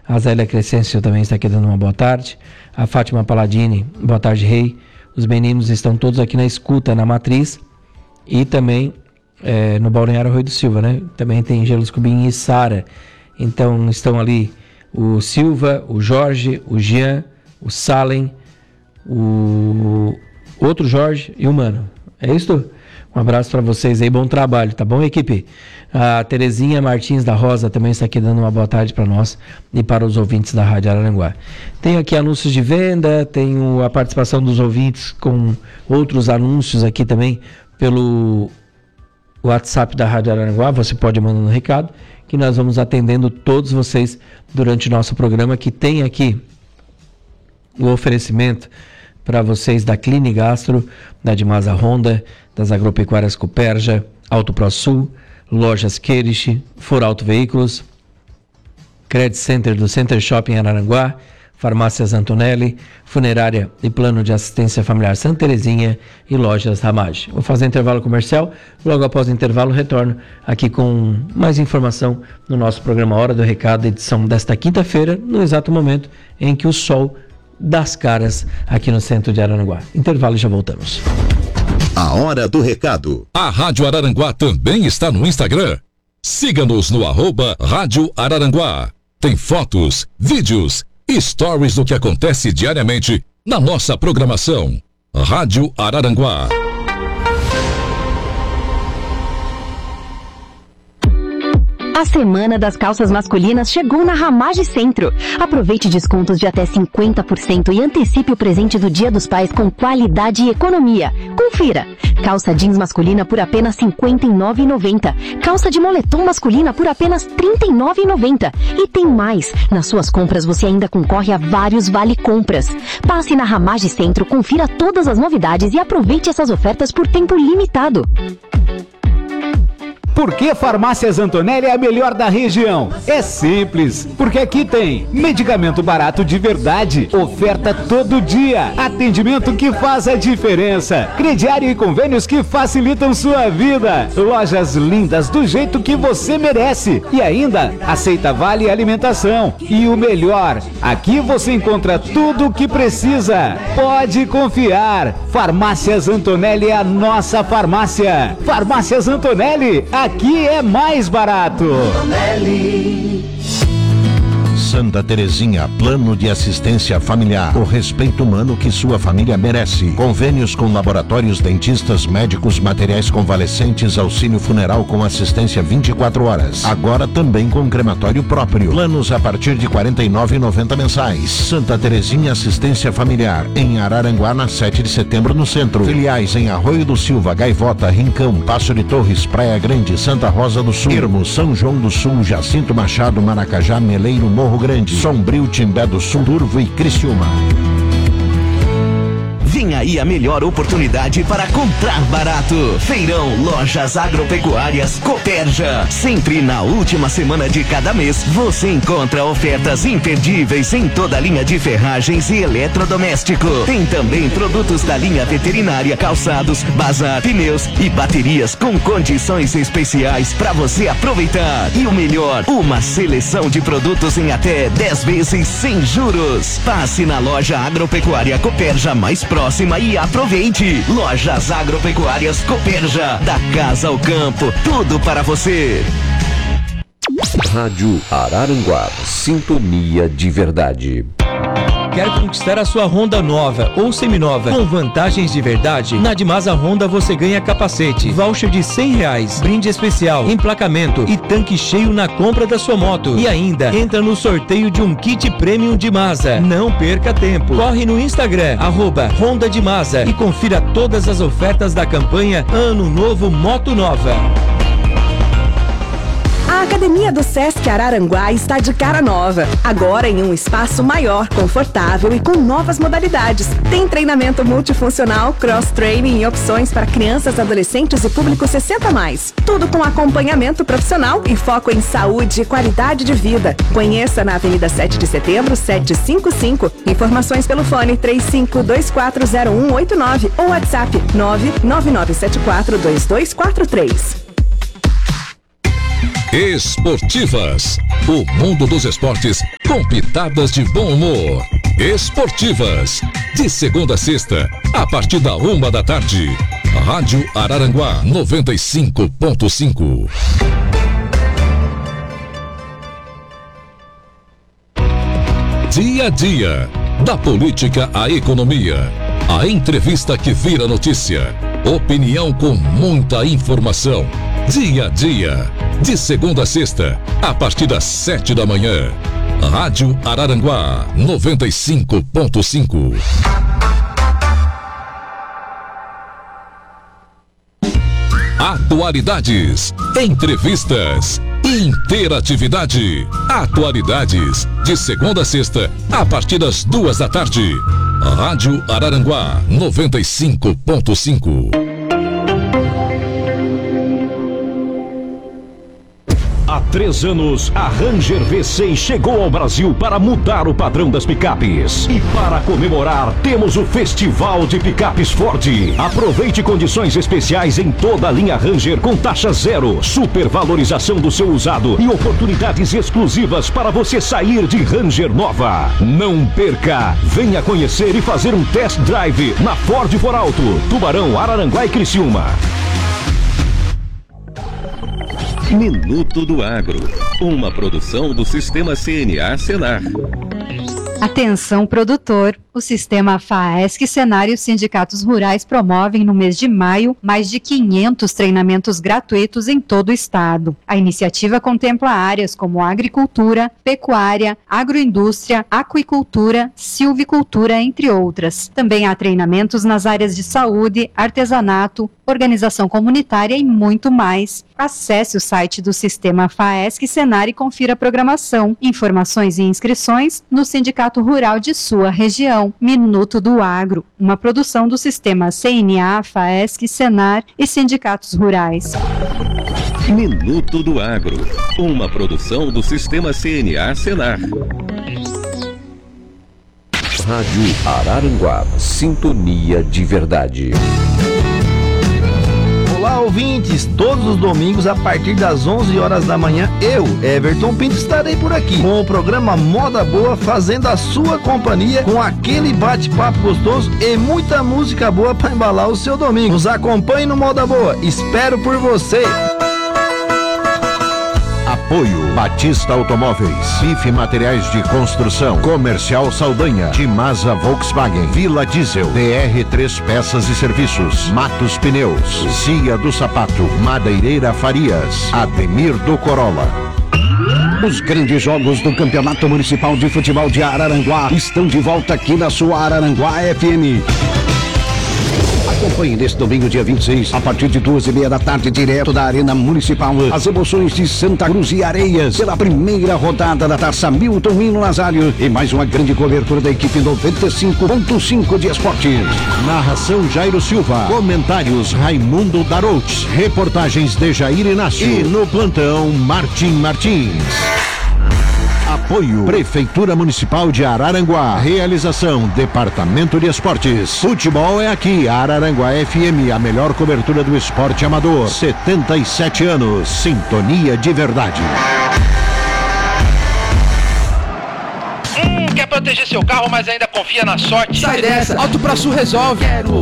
A Zélia Crescêncio também está aqui dando uma boa tarde. A Fátima Paladini, boa tarde, Rei. Os meninos estão todos aqui na escuta, na Matriz. E também no Balneário Arroio do Silva, né? Também tem Gelos Cubim e Sara. Então estão ali o Silva, o Jorge, o Jean, o Salem, o outro Jorge e o Mano. É isso? Um abraço para vocês aí, bom trabalho, tá bom, equipe? A Terezinha Martins da Rosa também está aqui dando uma boa tarde para nós e para os ouvintes da Rádio Araranguá. Tenho aqui anúncios de venda, tenho a participação dos ouvintes com outros anúncios aqui também pelo WhatsApp da Rádio Araranguá. Você pode mandar um recado que nós vamos atendendo todos vocês durante o nosso programa, que tem aqui o oferecimento para vocês da Cline Gastro, da Dimasa Honda, das Agropecuárias Cooperja, Auto Pro Sul, Lojas Querich, For Auto Veículos, Credit Center do Center Shopping Araranguá, Farmácias Antonelli, Funerária e Plano de Assistência Familiar Santa Terezinha e Lojas Ramage. Vou fazer intervalo comercial, logo após o intervalo retorno aqui com mais informação no nosso programa Hora do Recado, edição desta quinta-feira, no exato momento em que o sol das caras aqui no centro de Araranguá. Intervalo e já voltamos. A Hora do Recado. A Rádio Araranguá também está no Instagram. Siga-nos no @Rádio Araranguá. Tem fotos, vídeos, stories do que acontece diariamente na nossa programação. Rádio Araranguá. A Semana das Calças Masculinas chegou na Ramage Centro. Aproveite descontos de até 50% e antecipe o presente do Dia dos Pais com qualidade e economia. Confira! Calça jeans masculina por apenas R$ 59,90. Calça de moletom masculina por apenas R$ 39,90. E tem mais! Nas suas compras você ainda concorre a vários vale-compras. Passe na Ramage Centro, confira todas as novidades e aproveite essas ofertas por tempo limitado. Por que Farmácias Antonelli é a melhor da região? É simples, porque aqui tem medicamento barato de verdade, oferta todo dia, atendimento que faz a diferença, crediário e convênios que facilitam sua vida, lojas lindas do jeito que você merece e ainda aceita vale alimentação. E o melhor, aqui você encontra tudo o que precisa. Pode confiar, Farmácias Antonelli é a nossa farmácia. Farmácias Antonelli, aqui é mais barato. Santa Terezinha, plano de assistência familiar. O respeito humano que sua família merece. Convênios com laboratórios, dentistas, médicos, materiais convalescentes, auxílio funeral com assistência 24 horas. Agora também com crematório próprio. Planos a partir de R$ 49,90 mensais. Santa Terezinha Assistência Familiar. Em Araranguá, na 7 de setembro, no centro. Filiais em Arroio do Silva, Gaivota, Rincão, Passo de Torres, Praia Grande, Santa Rosa do Sul, Ermo, São João do Sul, Jacinto Machado, Maracajá, Meleiro, Morro Grande, Sombrio, Timbé do Sul, Turvo e Criciúma. Vem aí a melhor oportunidade para comprar barato. Feirão Lojas Agropecuárias Cooperja. Sempre na última semana de cada mês, você encontra ofertas imperdíveis em toda a linha de ferragens e eletrodoméstico. Tem também produtos da linha veterinária, calçados, bazar, pneus e baterias com condições especiais para você aproveitar. E o melhor, uma seleção de produtos em até 10 vezes sem juros. Passe na loja Agropecuária Cooperja mais próxima e aproveite. Lojas Agropecuárias Cooperja, da casa ao campo, tudo para você. Rádio Araranguá, sintonia de verdade. Quer conquistar a sua Honda nova ou seminova com vantagens de verdade? Na Dimasa Honda você ganha capacete, voucher de R$100, brinde especial, emplacamento e tanque cheio na compra da sua moto. E ainda entra no sorteio de um kit premium Dimasa. Não perca tempo. Corre no Instagram @Honda Dimasa e confira todas as ofertas da campanha Ano Novo Moto Nova. A Academia do Sesc Araranguá está de cara nova, agora em um espaço maior, confortável e com novas modalidades. Tem treinamento multifuncional, cross-training e opções para crianças, adolescentes e público 60+. Tudo com acompanhamento profissional e foco em saúde e qualidade de vida. Conheça na Avenida 7 de Setembro, 755. Informações pelo fone 35240189 ou WhatsApp 999742243. Esportivas, o mundo dos esportes com pitadas de bom humor. Esportivas, de segunda a sexta, a partir da 1h. Rádio Araranguá 95.5. Dia a dia, da política à economia, a entrevista que vira notícia, opinião com muita informação. Dia a dia, de segunda a sexta, a partir das 7h. Rádio Araranguá 95.5. Atualidades, entrevistas, interatividade. Atualidades, de segunda a sexta, a partir das 2h. Rádio Araranguá 95.5. Há 3 anos, a Ranger V6 chegou ao Brasil para mudar o padrão das picapes. E para comemorar, temos o Festival de Picapes Ford. Aproveite condições especiais em toda a linha Ranger com taxa zero, supervalorização do seu usado e oportunidades exclusivas para você sair de Ranger nova. Não perca! Venha conhecer e fazer um test drive na Ford For Alto, Tubarão, Araranguá e Criciúma. Minuto do Agro, uma produção do Sistema CNA Senar. Atenção, produtor! O Sistema FAESC, Senar e os sindicatos rurais promovem no mês de maio mais de 500 treinamentos gratuitos em todo o estado. A iniciativa contempla áreas como agricultura, pecuária, agroindústria, aquicultura, silvicultura, entre outras. Também há treinamentos nas áreas de saúde, artesanato, organização comunitária e muito mais. Acesse o site do Sistema FAESC Senar e confira a programação, informações e inscrições no Sindicato Rural de sua região. Minuto do Agro, uma produção do Sistema CNA, FAESC, Senar e sindicatos rurais. Minuto do Agro, uma produção do Sistema CNA Senar. Rádio Araranguá, sintonia de verdade. Olá, ouvintes! Todos os domingos, a partir das 11h da manhã, eu, Everton Pinto, estarei por aqui com o programa Moda Boa, fazendo a sua companhia com aquele bate-papo gostoso e muita música boa para embalar o seu domingo. Nos acompanhe no Moda Boa. Espero por você! Apoio Batista Automóveis, Bife Materiais de Construção, Comercial Saldanha, Timasa Volkswagen, Vila Diesel, DR3 Peças e Serviços, Matos Pneus, Cia do Sapato, Madeireira Farias, Ademir do Corolla. Os grandes jogos do Campeonato Municipal de Futebol de Araranguá estão de volta aqui na sua Araranguá FM. Acompanhe neste domingo, dia 26, a partir de 2h30, direto da Arena Municipal, as emoções de Santa Cruz e Areias, pela primeira rodada da Taça Milton Mino Nazário e mais uma grande cobertura da equipe 95.5 de esportes. Narração Jairo Silva, comentários Raimundo Darouts, reportagens de Jair Inácio e no plantão Martim Martins. Apoio Prefeitura Municipal de Araranguá. Realização Departamento de Esportes. Futebol é aqui. Araranguá FM, a melhor cobertura do esporte amador. 77 anos. Sintonia de verdade. Quer proteger seu carro, mas ainda confia na sorte? Sai dessa, Auto Pra Sul resolve.